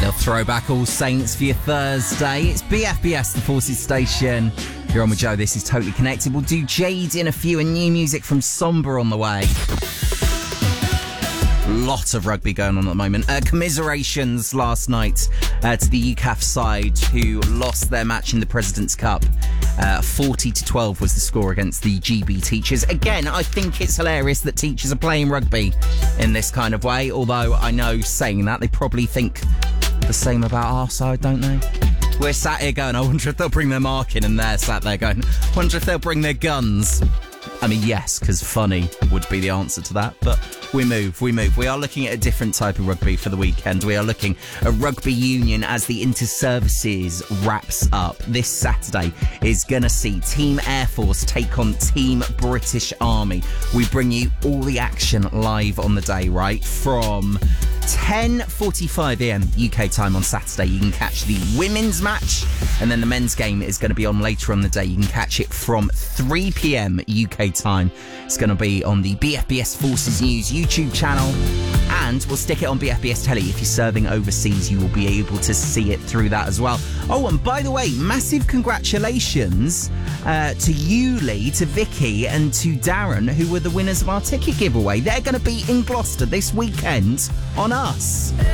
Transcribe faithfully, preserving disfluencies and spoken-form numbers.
Little throwback All Saints for your Thursday. It's B F B S, the Forces Station. You're on with Joe. This is Totally Connected. We'll do Jade in a few and new music from Somber on the way. Lot of rugby going on at the moment. Uh, commiserations last night uh, to the U C A F side who lost their match in the President's Cup. Uh, forty to twelve was the score against the G B Teachers. Again, I think it's hilarious that teachers are playing rugby in this kind of way. Although I know saying that, they probably think the same about our side, don't they? We're sat here going, I wonder if they'll bring their marking, and they're sat there going, I wonder if they'll bring their guns. I mean, yes, because funny would be the answer to that, but we move, we move. We are looking at a different type of rugby for the weekend. We are looking at rugby union as the Inter-Services wraps up. This Saturday is going to see Team Air Force take on Team British Army. We bring you all the action live on the day, right? From ten forty-five a.m. U K time on Saturday, you can catch the women's match, and then the men's game is going to be on later on the day. You can catch it from three p.m. U K time. It's going to be on the B F B S Forces News YouTube channel, and we'll stick it on B F B S Telly. If you're serving overseas, you will be able to see it through that as well. Oh, and by the way, massive congratulations uh, to you, Lee, to Vicky, and to Darren, who were the winners of our ticket giveaway. They're going to be in Gloucester this weekend on us.